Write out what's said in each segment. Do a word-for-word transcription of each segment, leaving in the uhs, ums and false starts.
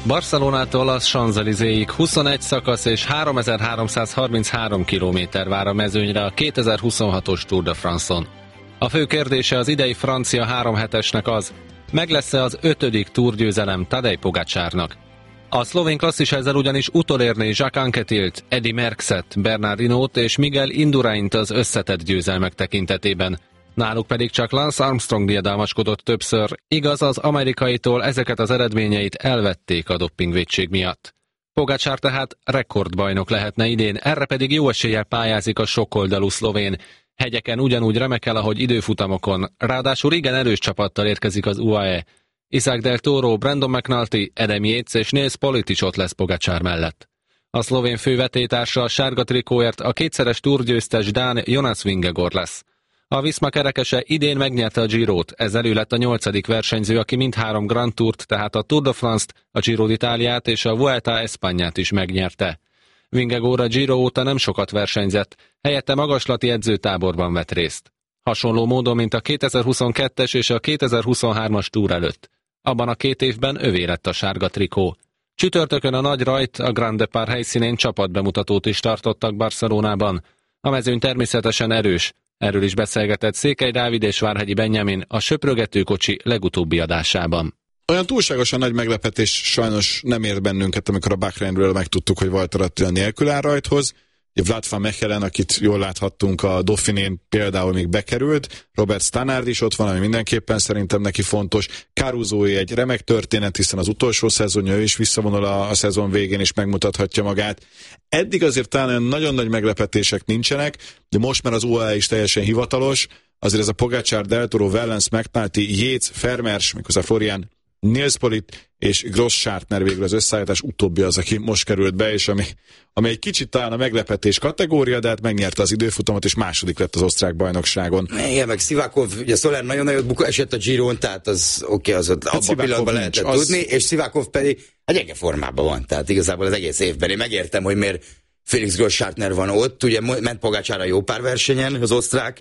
Barcelonától a Champs-Élysées-ig huszonegy szakasz és háromezer-háromszázharminchárom kilométer vár a mezőnyre a kétezer-huszonhatos Tour de France-on. A fő kérdése az idei francia háromhetesnek az, meg lesz-e az ötödik túrgyőzelem Tadej Pogačarnak. A szlovén klasszis ezzel ugyanis utolérné Jacques Anquetil-t, Eddy Merckxet, Bernard Hinault és Miguel Induraint az összetett győzelmek tekintetében. Náluk pedig csak Lance Armstrong diadalmaskodott többször, igaz, az amerikaitól ezeket az eredményeit elvették a doppingvétség miatt. Pogačar tehát rekordbajnok lehetne idén, erre pedig jó eséllyel pályázik a sokoldalú szlovén. Hegyeken ugyanúgy remekel, ahogy időfutamokon, ráadásul igen erős csapattal érkezik az u á é. Isaac Del Toro, Brandon McNulty, Adam Yates és Nils Politt is ott lesz Pogačar mellett. A szlovén fővetétársa a sárga trikóért a kétszeres túrgyőztes dán Jonas Vingegaard lesz. A Visma kerekese idén megnyerte a Girót, ezzel ő lett a nyolcadik versenyző, aki mindhárom Grand Tourt, tehát a Tour de France-t, a Giro d'Italiát és a Vuelta a Españát is megnyerte. Vingegaard a Giro óta nem sokat versenyzett, helyette magaslati edzőtáborban vett részt. Hasonló módon, mint a kétezer-huszonkettes és a kétezer-huszonhármas Tour előtt. Abban a két évben övé lett a sárga trikó. Csütörtökön a nagy rajt a Grand Depart helyszínén csapatbemutatót is tartottak Barcelonában. A mezőny természetesen erős. Erről is beszélgetett Székely Dávid és Várhegyi Benjamin a söprögetőkocsi legutóbbi adásában. Olyan túlságosan nagy meglepetés sajnos nem ért bennünket, amikor a Bahreinről megtudtuk, hogy Walter Attila nélkül áll rajthoz. Vlad van Mechelen, akit jól láthattunk a Dauphinén, például még bekerült. Robert Stannard is ott van, ami mindenképpen szerintem neki fontos. Caruzói egy remek történet, hiszen az utolsó szezonja, ő is visszavonul a, a szezon végén, és megmutathatja magát. Eddig azért talán nagyon nagy meglepetések nincsenek, de most már az u á é is teljesen hivatalos. Azért ez a Pogačar, Del Toro, Wellens, McNulty, Yates, Vermeers, méghozzá Florian, Nils Politt és Gross-Schartner végül az összeállítás utóbbi az, aki most került be, és ami, ami egy kicsit talán a meglepetés kategória, de hát megnyerte az időfutamot, és második lett az osztrák bajnokságon. Igen, meg Sivakov, ugye Soler nagyon nagyot buka esett a Giron, tehát az oké, okay, az ott hát abban a pillanatban lehetett az... tudni, és Sivakov pedig egy gyenge formában van, tehát igazából az egész évben. Én megértem, hogy miért Felix Gross-Schartner van ott, ugye ment Pogačar jó pár versenyen, az osztrák,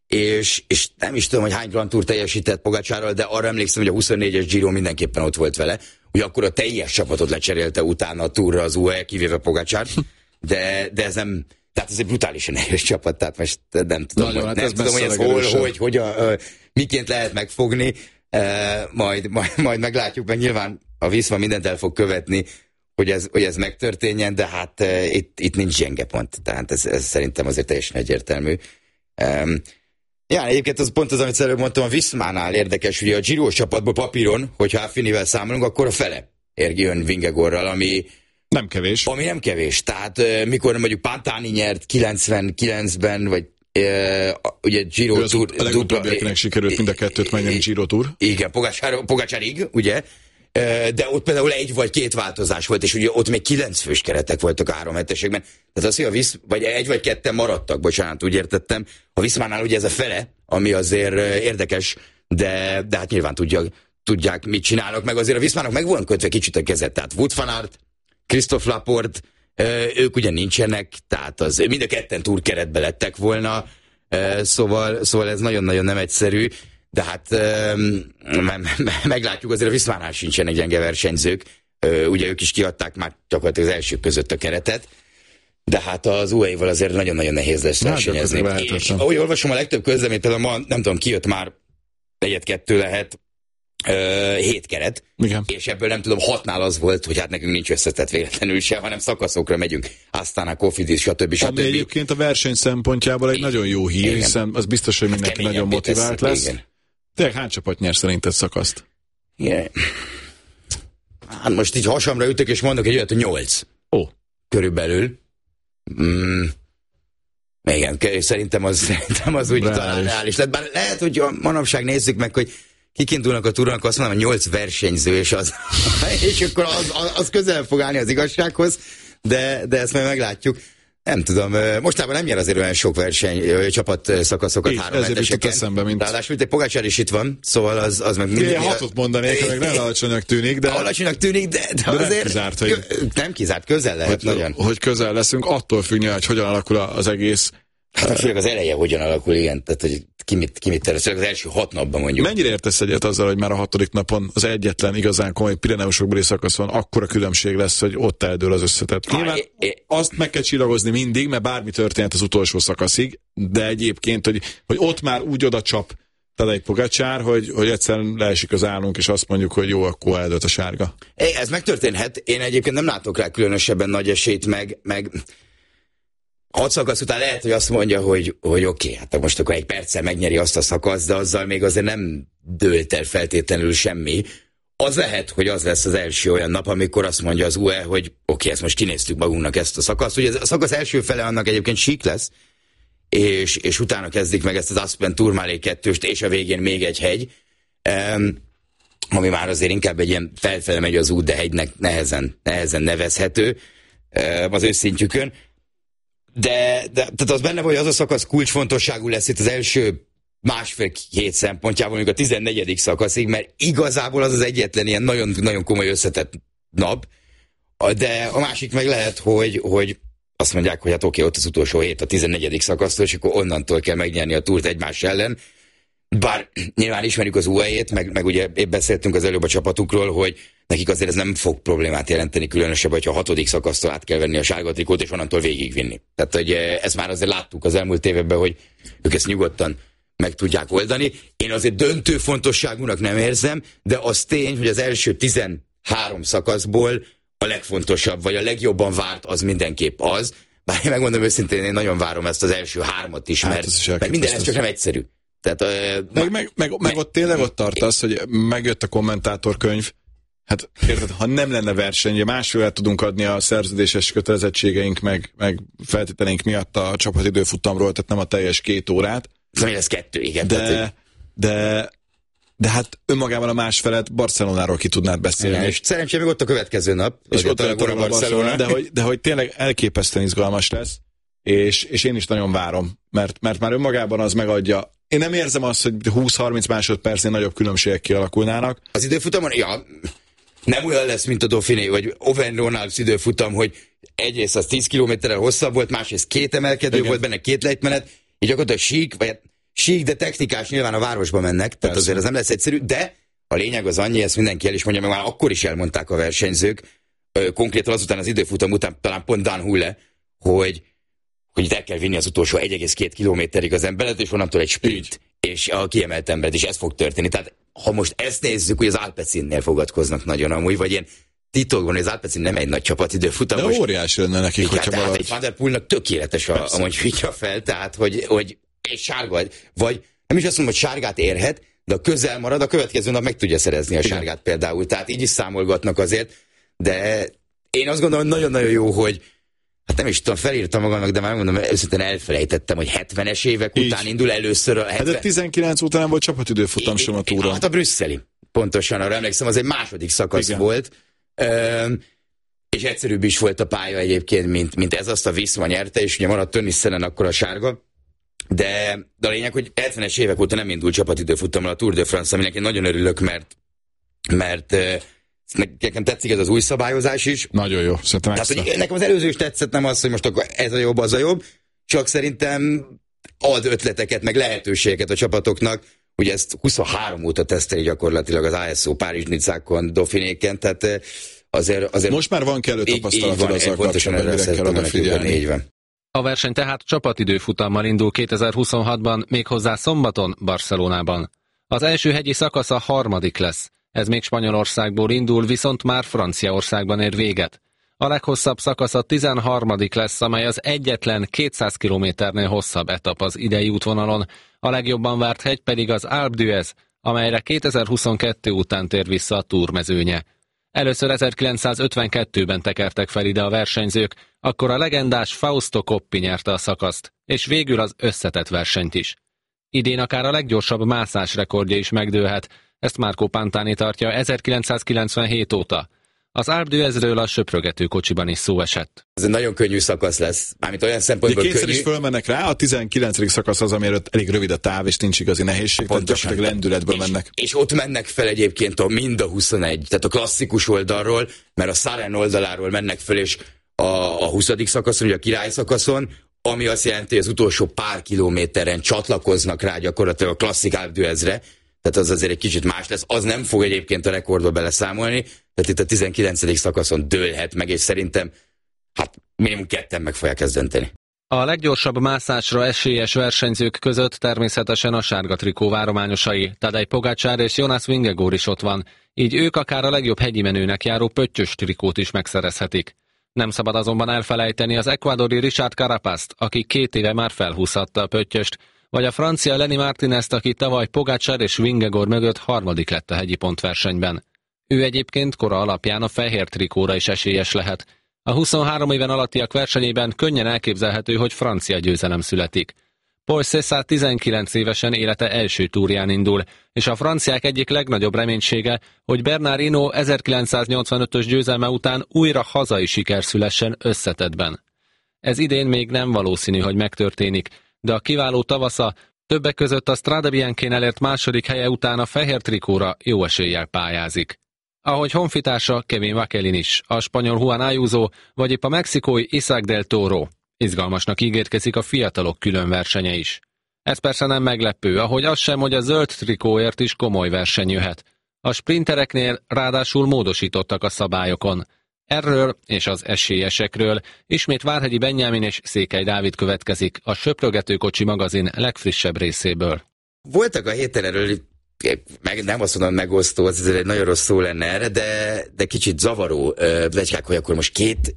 És, és nem is tudom, hogy hány Grand Tour teljesített Pogačarral, de arra emlékszem, hogy a huszonnégyes Giro mindenképpen ott volt vele. Ugye akkor a teljes csapatot lecserélte utána a Tourra az u á é, kivéve Pogačart, de, de ez nem, tehát ez egy brutálisan erős csapat, tehát most nem tudom, Nagyon, hogy, hát nem tudom, hogy ez hol, hogy, hogy a, a, miként lehet megfogni, e, majd, majd, majd meglátjuk, meg nyilván a Visma mindent el fog követni, hogy ez, hogy ez megtörténjen, de hát e, itt, itt nincs gyenge pont, tehát ez, ez szerintem azért teljesen egyértelmű. E, Ja, egyébként az pont az, amit előbb mondtam, a Viszmánál érdekes, hogy a Giro-s csapatból papíron, hogyha Affinivel számolunk, akkor a fele jön Vingegaardral, ami nem kevés. Ami nem kevés. Tehát uh, mikor mondjuk Pantani nyert kilencvenkilencben, vagy uh, ugye Giro ő Tour... A legutóbbiaknak sikerült mind a kettőt menjen Giro Tour. Igen, Pogačarig, ugye? De ott például egy vagy két változás volt, és ugye ott még kilenc fős keretek voltak a három hetesekben. Tehát az, hogy a Visz, vagy egy vagy ketten maradtak, bocsánat, úgy értettem. A Viszmánál ugye ez a fele, ami azért érdekes, de, de hát nyilván tudja, tudják, mit csinálnak, meg azért a Viszmának meg van kötve kicsit a kezet. Tehát Wout van Aert, Christophe Laporte, ők ugye nincsenek, tehát az, mind a ketten túrkeretbe lettek volna, szóval, szóval ez nagyon-nagyon nem egyszerű. De hát um, meglátjuk, azért a Viszmánál sincsenek gyenge versenyzők. Uh, ugye ők is kiadták már gyakorlatilag az elsők között a keretet. De hát az u á é-val azért nagyon-nagyon nehéz lesz versenyezni. És ahogy olvasom, a legtöbb közlemény, például ma, nem tudom, kijött már egyet-kettő lehet, uh, hét keret. Igen. És ebből nem tudom, hatnál az volt, hogy hát nekünk nincs összetett véletlenül se, hanem szakaszokra megyünk. Aztán a Cofidis, stb. stb. Ami egyébként a verseny szempontjából egy igen. nagyon jó hír, igen. hiszen az biztos, hogy mindenki hát nagyon motivált lesz. Igen. Tényleg hány csapat nyer szerinted szakaszt? Igen. Hát most így hasamra ütök, és mondok egy olyat, hogy nyolc. Ó. Oh. Körülbelül. Mm. Igen, szerintem az, szerintem az úgy talán reális lett. Bár lehet, hogy a manapság nézzük meg, hogy kik indulnak a túrának, azt mondom, hogy nyolc versenyző, és, az, és akkor az, az közel fog állni az igazsághoz, de, de ezt majd meglátjuk. Nem tudom, mostában nem nyer azért olyan sok verseny, csapat szakaszokat három heteseken. Mint... Ráadásul egy Pogačar is itt van, szóval az, az meg mindig... Én hatot mondanék, meg nem alacsonyak tűnik, de... Alacsonyak tűnik, de, de, de azért... Nem kizárt, hogy... Nem kizárt, közel lehet hogy, nagyon. Hogy közel leszünk, attól függ, hogy hogyan alakul az egész Hát főleg az eleje hogyan alakul, igen, tehát hogy ki mit, ki mit tervez, az első hat napban mondjuk. Mennyire értesz egyet azzal, hogy már a hatodik napon az egyetlen igazán komoly Pireneusokbeli szakaszon akkora különbség lesz, hogy ott eldől az összetett. Nyilván é, é, azt meg kell csillagozni mindig, mert bármi történhet az utolsó szakaszig, de egyébként, hogy, hogy ott már úgy oda csap Tadej Pogačar, hogy, hogy egyszerűen leesik az állunk, és azt mondjuk, hogy jó, akkor eldőlt a sárga. É, ez megtörténhet, én egyébként nem látok rá különösebben nagy esélyt, meg, meg hat szakasz után lehet, hogy azt mondja, hogy, hogy oké, okay, hát most akkor egy perccel megnyeri azt a szakaszt, de azzal még azért nem dőlt el feltétlenül semmi. Az lehet, hogy az lesz az első olyan nap, amikor azt mondja az u á é, hogy oké, okay, ezt most kinéztük magunknak ezt a szakaszt. Ugye a szakasz első fele annak egyébként sík lesz, és, és utána kezdik meg ezt az Aspen Tourmalet kettőst, és a végén még egy hegy, um, ami már azért inkább egy ilyen felfele megy az út, de hegynek nehezen, nehezen nevezhető um, az őszintjükön. De, de tehát az benne, hogy az a szakasz kulcsfontosságú lesz itt az első másfél hét szempontjából, mondjuk a tizennegyedik szakaszig, mert igazából az az egyetlen ilyen nagyon, nagyon komoly összetett nap, de a másik meg lehet, hogy, hogy azt mondják, hogy hát oké, ott az utolsó hét a tizennegyedik szakasztól, és akkor onnantól kell megnyerni a túrt egymás ellen. Bár nyilván ismerjük az u á é-t, meg, meg ugye épp beszéltünk az előbb a csapatukról, hogy nekik azért ez nem fog problémát jelenteni különösebben, hogyha a hatodik szakasztól át kell venni a sárga trikót, és onnantól végigvinni. Tehát, hogy ezt már azért láttuk az elmúlt években, hogy ők ezt nyugodtan meg tudják oldani. Én azért döntő fontosságúnak nem érzem, de az tény, hogy az első tizenhárom szakaszból a legfontosabb, vagy a legjobban várt az mindenképp az. Bár én megmondom őszintén, én nagyon várom ezt az első hármat is, mert, hát mert minden ez csak nem egyszerű. Tehát, uh, meg, meg, meg, meg ott tényleg ott tartasz, hogy megjött a kommentátorkönyv. Hát érted, ha nem lenne verseny, ugye másfél tudunk adni a szerződéses kötelezettségeink, meg, meg feltételeink miatt a csapatidőfutamról, tehát nem a teljes két órát. Szóval ez kettő, igen. De, tehát, de, de hát önmagában a másfelet Barcelonáról ki tudnád beszélni. Igen, és szerencsére még ott a következő nap. És ott a, a Barcelona, Barcelona de, hogy, de hogy tényleg elképesztően izgalmas lesz, és, és én is nagyon várom, mert, mert már önmagában az megadja. Én nem érzem azt, hogy húsz-harminc másodpercnél nagyobb különbségek kialakulnának. Az időfutamon, ja, nem olyan lesz, mint a Dauphiné, vagy Owen Ronalds időfutam, hogy egyrészt az tíz kilométerrel hosszabb volt, másrészt két emelkedő igen. volt, benne két lejtmenet, így gyakorlatilag sík, vagy sík, de technikás, nyilván a városba mennek, tehát persze. Azért az nem lesz egyszerű, de a lényeg az annyi, ezt mindenki el is mondja, meg már akkor is elmondták a versenyzők, konkrétan azután az időfutam után, talán pont Dan Hule, hogy hogy itt el kell vinni az utolsó egy egész két kilométerig az emberet, és onnantól egy sprint, így. És a kiemelt embert, és ez fog történni. Tehát ha most ezt nézzük, hogy az Alpecinnél fogadkoznak nagyon amúgy, vagy ilyen titokban, hogy az Alpecin nem egy nagy csapatidőfutam. De most, óriási lenne nekik, hogyha tehát valahogy... egy Van der Poelnak tökéletes a, a mondjuk fel, tehát hogy, hogy egy sárga, vagy nem is azt mondom, hogy sárgát érhet, de a közel marad, a következő nap meg tudja szerezni a sárgát igen. például. Tehát így is számolgatnak azért, de én azt gondolom, hogy nagyon-nagyon jó, hogy hát nem is tudom, felírtam magamnak, de már mondom, őszintén elfelejtettem, hogy hetvenes évek így. Után indul először a hetven... Hát a tizenkilenc után nem volt csapatidőfutam sem a túron. Hát a brüsszeli, pontosan arra emlékszem, az egy második szakasz igen. volt, Üm, és egyszerűbb is volt a pálya egyébként, mint, mint ez, azt a Visma nyerte, és ugye maradt Tönnisszenen akkor a sárga, de, de a lényeg, hogy hetvenes évek óta nem indult csapatidőfutammal a Tour de France, aminek én nagyon örülök, mert mert nekem tetszik ez az új szabályozás is. Nagyon jó, szerintem Tehát, hogy nekem az előző is tetszett, nem az, hogy most akkor ez a jobb, az a jobb, csak szerintem ad ötleteket, meg lehetőségeket a csapatoknak. Ugye ezt huszonhárom óta teszteli gyakorlatilag az á es o Párizs-Nicákon, Dauphinéken, tehát azért, azért... Most már van kellő tapasztalatod azzal kapcsolatban, hogy mire kell odafigyelni. A verseny tehát csapatidőfutammal indul kétezer-huszonhatban, méghozzá szombaton Barcelonában. Az első hegyi szakasz a harmadik lesz. Ez még Spanyolországból indul, viszont már Franciaországban ér véget. A leghosszabb szakasz a tizenharmadik lesz, amely az egyetlen kétszáz kilométernél hosszabb etap az idei útvonalon. A legjobban várt hegy pedig az Alpe d'Huez, amelyre kétezer-huszonkettő után tér vissza a Tour mezőnye. Először ezerkilencszázötvenkettőben tekertek fel ide a versenyzők, akkor a legendás Fausto Coppi nyerte a szakaszt, és végül az összetett versenyt is. Idén akár a leggyorsabb mászás rekordja is megdőlhet, ezt Marco Pantani tartja ezerkilencszázkilencvenhét óta. Az Alpe d'Huezről a söprögető kocsiban is szó esett. Ez egy nagyon könnyű szakasz lesz, mármint olyan szempontból könnyű. Kétszer is fölmennek rá, a tizenkilencedik szakasz az, amire elég rövid a táv, és nincs igazi nehézség, pontosan, tehát lendületből és, mennek. És ott mennek fel egyébként a mind a huszonegy, tehát a klasszikus oldalról, mert a Sarren oldaláról mennek fel, és a, a huszadik szakaszon, ugye a király szakaszon, ami azt jelenti, hogy az utolsó pár kilométeren csatlakoznak rá gyakorlatilag a klasszik Alpe d'Huezre, tehát az azért egy kicsit más lesz. Az nem fog egyébként a rekordba beleszámolni, tehát itt a tizenkilencedik szakaszon dőlhet meg, és szerintem hát minimum ketten meg fogják ezt dönteni. A leggyorsabb mászásra esélyes versenyzők között természetesen a sárga trikó várományosai, Tadej Pogačar és Jonas Vingegaard is ott van, így ők akár a legjobb hegyi menőnek járó pöttyös trikót is megszerezhetik. Nem szabad azonban elfelejteni az ekvádori Richard Carapazt, aki két éve már felhúzhatta a pöttyöst, vagy a francia Lenny Martinezt, aki tavaly Pogačar és Vingegaard mögött harmadik lett a hegyi pontversenyben. Ő egyébként kora alapján a fehér trikóra is esélyes lehet. A huszonhárom éven alattiak versenyében könnyen elképzelhető, hogy francia győzelem születik. Paul Cézanne tizenkilenc évesen élete első túrján indul, és a franciák egyik legnagyobb reménysége, hogy Bernard Hinault ezerkilencszáznyolcvanötös győzelme után újra hazai siker szülessen összetettben. Ez idén még nem valószínű, hogy megtörténik, de a kiváló tavasza többek között a Strade Bianchén elért második helye után a fehér trikóra jó eséllyel pályázik. Ahogy honfitársa Kevin Vacquelin is, a spanyol Juan Ayuso, vagy épp a mexikói Isaac del Toro. Izgalmasnak ígérkezik a fiatalok külön versenye is. Ez persze nem meglepő, ahogy az sem, hogy a zöld trikóért is komoly verseny jöhet. A sprintereknél ráadásul módosítottak a szabályokon. Erről és az esélyesekről ismét Várhegyi Benyámin és Székely Dávid következik a Söprögetőkocsi magazin legfrissebb részéből. Voltak a héten erről, meg, nem azt mondom megosztó, ez egy nagyon rossz szó lenne erre, de, de kicsit zavaró pletykák, hogy akkor most két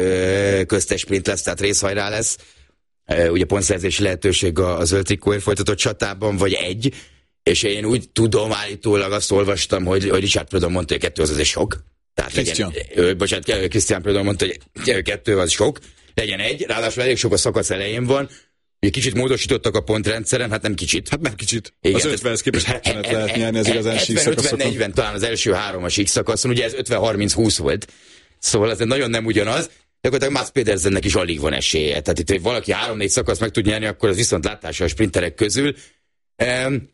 köztes sprint lesz, tehát részhajrá lesz, ugye pontszerzési lehetőség a, a zöld trikóért folytatott csatában, vagy egy, és én úgy tudom, állítólag azt olvastam, hogy, hogy Richard Prudhomme mondta, hogy kettő az azért sok. Tehát Christian. Legyen, bocsánat, Christian Prudhomme mondta, hogy kettő az sok, legyen egy, ráadásul elég sok a szakasz elején van, egy kicsit módosítottak a pontrendszeren, hát nem kicsit. Hát nem kicsit. Igen, az ötvenhez képest hetvenet lehet nyerni az igazán sík hetven szakaszokon. ötven negyven talán az első három a sík szakaszon, ugye ez ötven harminc húsz volt. Szóval ez nagyon nem ugyanaz. Gyakorlatilag Mats Pedersennek is alig van esélye. Tehát itt, hogy valaki három-négy szakasz meg tud nyerni, akkor az viszont látása a sprinterek közül. Um,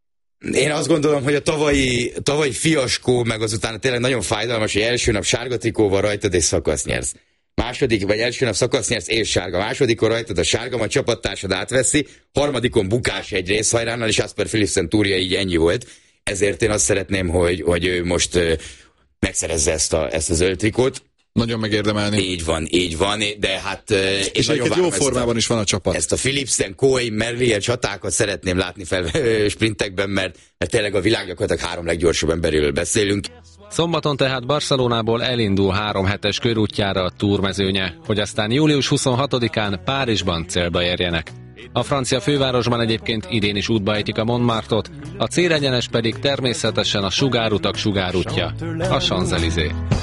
Én azt gondolom, hogy a tavalyi, tavalyi fiaskó, meg azután tényleg nagyon fájdalmas, hogy első nap sárga trikóval rajtad és szakasz nyersz. Második, vagy első nap szakasz nyersz és sárga. Másodikon rajtad a sárga, majd csapattársad átveszi. Harmadikon bukás egy részhajránnal, és Jasper Philipsen túrja így ennyi volt. Ezért én azt szeretném, hogy, hogy ő most uh, megszerezze ezt a, ezt a zöld trikót. Nagyon megérdemelni. Így van, így van, de hát... Uh, és egyébként jó formában a, is van a csapat. Ezt a Philipsen, Coy, Merlier csatákat szeretném látni fel sprintekben, mert, mert tényleg a világ gyakorlatilag három leggyorsabb emberéről beszélünk. Szombaton tehát Barcelonából elindul három hetes körútjára a túrmezőnye, hogy aztán július huszonhatodikán Párizsban célba érjenek. A francia fővárosban egyébként idén is útba ejtik a Montmartre-ot, a célegyenes pedig természetesen a sugárutak sugárútja, a Champs-Élysées.